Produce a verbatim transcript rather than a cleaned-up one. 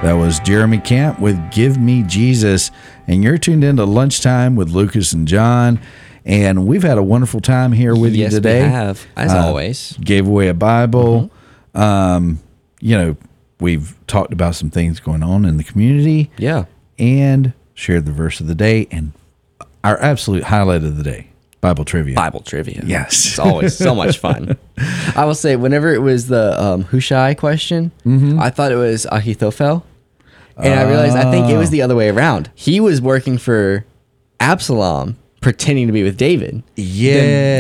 That was Jeremy Camp with Give Me Jesus. And you're tuned into Lunchtime with Lucas and John. And we've had a wonderful time here with yes, you today. We have, as uh, always. Gave away a Bible. Mm-hmm. Um, you know, we've talked about some things going on in the community. Yeah. And shared the verse of the day and our absolute highlight of the day, Bible trivia. Bible trivia. Yes. It's always so much fun. I will say, whenever it was the um, Hushai question, mm-hmm. I thought it was Ahithophel. And I realized I think it was the other way around. He was working for Absalom, pretending to be with David. Yeah. Then